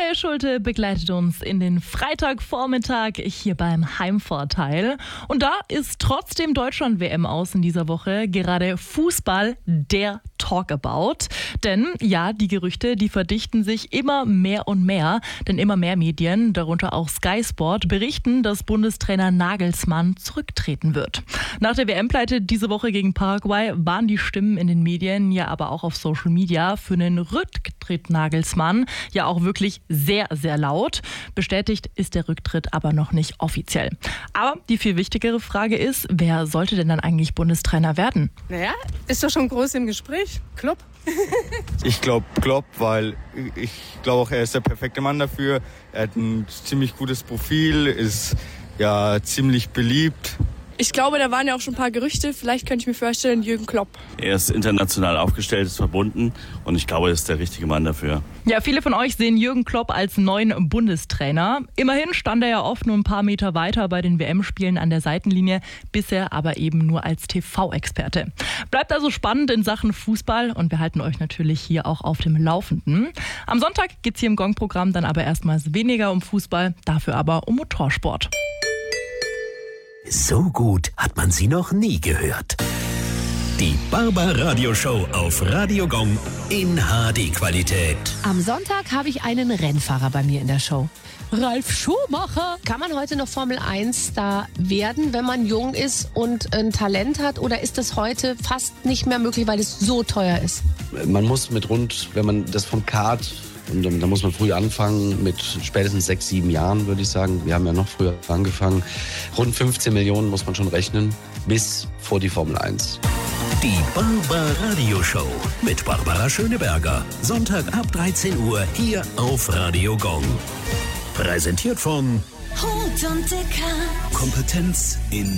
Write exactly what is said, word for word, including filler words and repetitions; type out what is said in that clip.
Michael Schulte begleitet uns in den Freitagvormittag hier beim Heimvorteil. Und da ist trotzdem Deutschland-W M aus in dieser Woche gerade Fußball der Talkabout. Denn ja, die Gerüchte, die verdichten sich immer mehr und mehr. Denn immer mehr Medien, darunter auch Sky Sport, berichten, dass Bundestrainer Nagelsmann zurücktreten wird. Nach der W M-Pleite diese Woche gegen Paraguay waren die Stimmen in den Medien, ja aber auch auf Social Media, für einen Rücktritt Nagelsmann ja auch wirklich sehr, sehr laut. Bestätigt ist der Rücktritt aber noch nicht offiziell. Aber die viel wichtigere Frage ist, wer sollte denn dann eigentlich Bundestrainer werden? Naja, ist doch schon groß im Gespräch. Klopp. Ich glaube Klopp, weil ich glaube auch, er ist der perfekte Mann dafür. Er hat ein ziemlich gutes Profil, ist ja ziemlich beliebt. Ich glaube, da waren ja auch schon ein paar Gerüchte. Vielleicht könnte ich mir vorstellen, Jürgen Klopp. Er ist international aufgestellt, ist verbunden und ich glaube, er ist der richtige Mann dafür. Ja, viele von euch sehen Jürgen Klopp als neuen Bundestrainer. Immerhin stand er ja oft nur ein paar Meter weiter bei den W M-Spielen an der Seitenlinie, bisher aber eben nur als T V-Experte. Bleibt also spannend in Sachen Fußball und wir halten euch natürlich hier auch auf dem Laufenden. Am Sonntag geht es hier im Gong-Programm dann aber erstmals weniger um Fußball, dafür aber um Motorsport. So gut hat man sie noch nie gehört. Die Barbaradio-Show auf Radio Gong in H D-Qualität. Am Sonntag habe ich einen Rennfahrer bei mir in der Show. Ralf Schumacher. Kann man heute noch Formel eins Star werden, wenn man jung ist und ein Talent hat? Oder ist das heute fast nicht mehr möglich, weil es so teuer ist? Man muss mit rund, wenn man das vom Kart... Und da muss man früh anfangen, mit spätestens sechs, sieben Jahren, würde ich sagen. Wir haben ja noch früher angefangen. Rund fünfzehn Millionen muss man schon rechnen, bis vor die Formel eins. Die Barbaradio Show mit Barbara Schöneberger. Sonntag ab dreizehn Uhr hier auf Radio Gong. Präsentiert von Hut und Dicker. Kompetenz in